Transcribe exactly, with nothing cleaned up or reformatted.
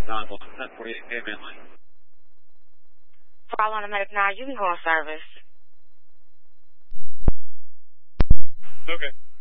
nine one, ten forty-eight K mainline. For all on the Medic nine, you can go on service. Okay.